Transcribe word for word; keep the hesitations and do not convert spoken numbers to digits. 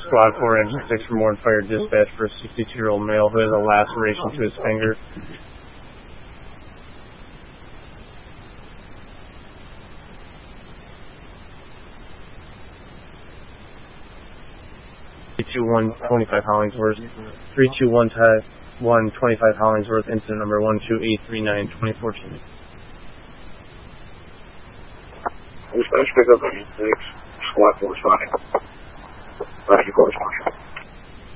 Squad four, Engine six from Warren Fire Dispatch for a sixty-two-year-old male who has a laceration to his finger. three two one, twenty-five Hollingsworth. three two one, one, twenty-five Hollingsworth, incident number one two eight three nine, twenty fourteen. Dispatch, pick up Engine six, Squad four, spotting. Roger, corresponding.